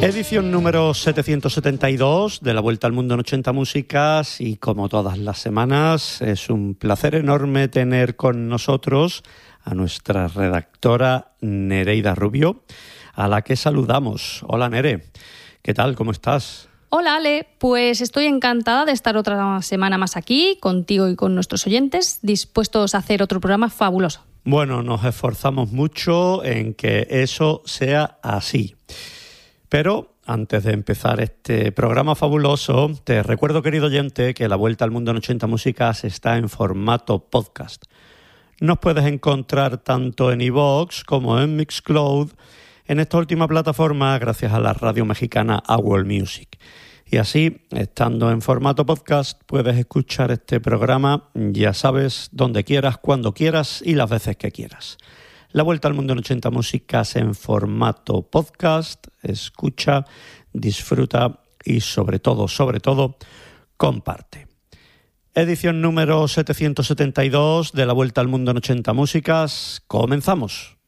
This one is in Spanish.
Edición número 772 de La Vuelta al Mundo en 80 Músicas, y como todas las semanas es un placer enorme tener con nosotros a nuestra redactora Nereida Rubio, a la que saludamos. Hola Nere, ¿qué tal? ¿Cómo estás? Hola Ale, pues estoy encantada de estar otra semana más aquí contigo y con nuestros oyentes, dispuestos a hacer otro programa fabuloso. Bueno, nos esforzamos mucho en que eso sea así. Pero antes de empezar este programa fabuloso, te recuerdo, querido oyente, que La Vuelta al Mundo en 80 Músicas está en formato podcast. Nos puedes encontrar tanto en iVoox como en Mixcloud, en esta última plataforma gracias a la radio mexicana AWOL Music. Y así, estando en formato podcast, puedes escuchar este programa, ya sabes, donde quieras, cuando quieras y las veces que quieras. La Vuelta al Mundo en 80 Músicas en formato podcast. Escucha, disfruta y sobre todo, comparte. Edición número 772 de La Vuelta al Mundo en 80 Músicas. Comenzamos.